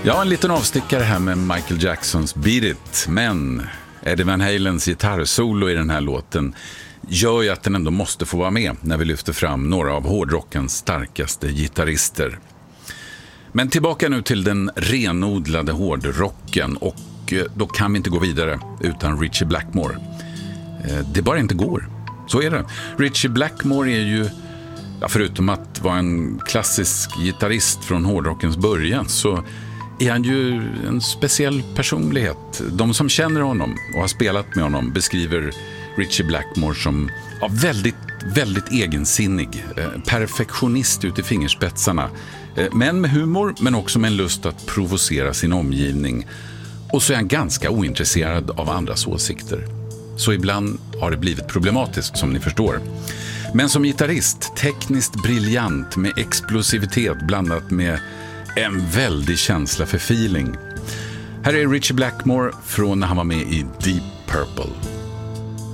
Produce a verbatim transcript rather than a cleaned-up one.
Ja, en liten avstickare här med Michael Jacksons Beat It. Men Eddie Van Halens gitarrsolo i den här låten gör ju att den ändå måste få vara med när vi lyfter fram några av hårdrockens starkaste gitarrister. Men tillbaka nu till den renodlade hårdrocken, och då kan vi inte gå vidare utan Ritchie Blackmore. Det bara inte går. Så är det. Ritchie Blackmore är ju, ja, förutom att vara en klassisk gitarrist från hårdrockens början, så är han ju en speciell personlighet. De som känner honom och har spelat med honom beskriver Ritchie Blackmore som ja, väldigt, väldigt egensinnig, eh, perfektionist ut i fingerspetsarna, eh, men med humor, men också med en lust att provocera sin omgivning. Och så är han ganska ointresserad av andras åsikter. Så ibland har det blivit problematiskt, som ni förstår. Men som gitarrist, tekniskt briljant med explosivitet blandat med en väldig känsla för feeling. Här är Ritchie Blackmore från när han var med i Deep Purple.